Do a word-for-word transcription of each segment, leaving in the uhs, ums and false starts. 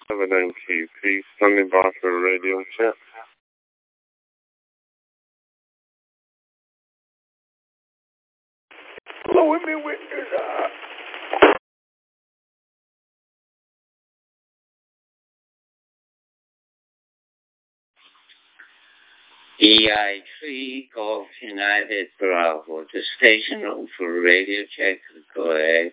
seven M Q P, standing by for a radio check. Hello, with me, witness. Uh... E I three Golf United Bravo, the station room for radio check. Go ahead.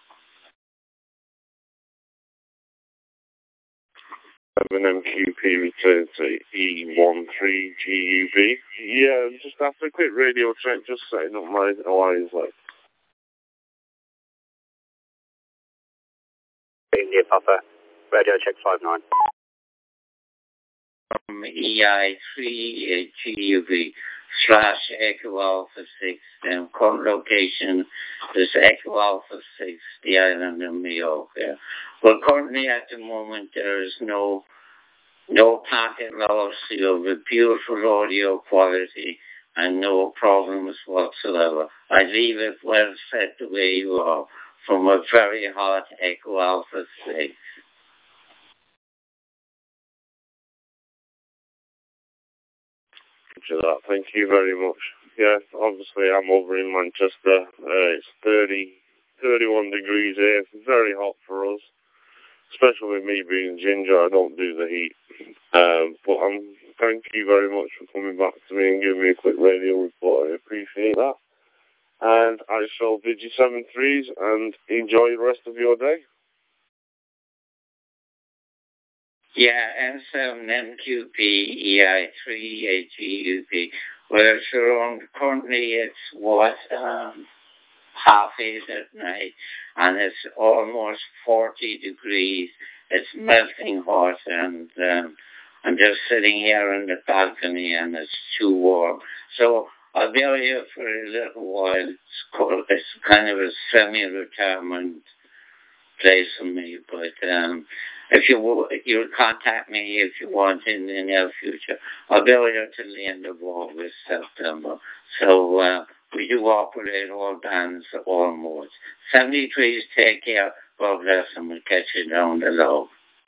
seven M Q P return to E one three G U B. Yeah, just after a quick radio check, just setting up my lines like. India Papa, radio check five nine. From E I three G U B slash Echo Alpha six, then current location is Echo Alpha six, the island of Majorca. Well, currently at the moment there is no no packet loss. You have a beautiful audio quality and no problems whatsoever. I leave it well set the way you are from a very hot Echo Alpha six. That. Thank you very much. Yes, obviously I'm over in Manchester. Uh, it's thirty, thirty-one degrees here. It's very hot for us, especially with me being ginger. I don't do the heat. Um, but I'm, thank you very much for coming back to me and giving me a quick radio report. I appreciate that. And I shall bid you seven threes and enjoy the rest of your day. Yeah, M seven M Q P E I three G U P. Well, it's around, currently it's what, um, half eight at night, and it's almost forty degrees. It's melting hot, and um, I'm just sitting here in the balcony, and it's too warm. So I'll be out here for a little while. It's, called, it's kind of a semi-retirement place for me, but um, if you you'll contact me if you want in the near future. I'll be here till the end of August, September. So uh, we do operate all bands, all modes. seventy-threes, take care. God bless, and we'll catch you down the low.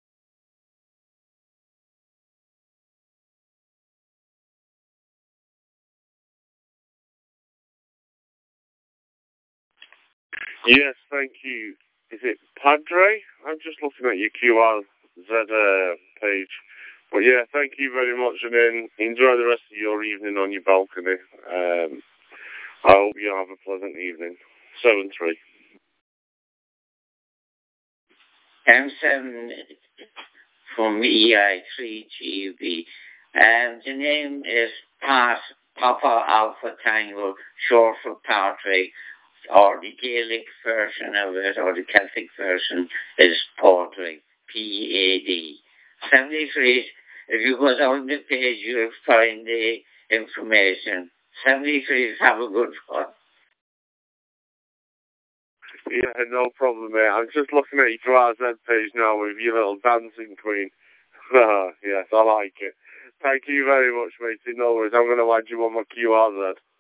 Yes, thank you. Is it Padre? I'm just looking at your Q R Z uh, page. But yeah, thank you very much, and then enjoy the rest of your evening on your balcony. Um, I hope you have a pleasant evening. seven three. M seven from E I three G U B. And the name is Pat, Papa Alpha Tango, short for Patrick, or the Gaelic version of it, or the Celtic version is Padraig, P A D. seventy-three, if you go down the page, you'll find the information. seventy-three, have a good one. Yeah, no problem, mate. I'm just looking at your Q R Z page now with your little dancing queen. Yes, I like it. Thank you very much, mate. No worries. I'm going to add you on my Q R Z.